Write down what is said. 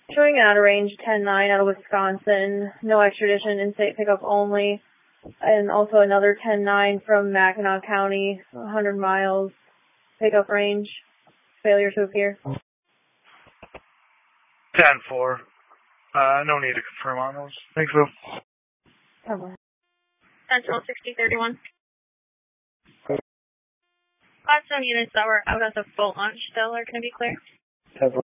Showing out of range 10-9 out of Wisconsin. No extradition, in-state pickup only. And also another 10-9 from Mackinac County, 100 miles pickup range. Failure to appear. 10-4. No need to confirm on those. Thanks, Bill. Central 6031. Class 7 units that were out at the boat launch still are going to be clear. 10-4.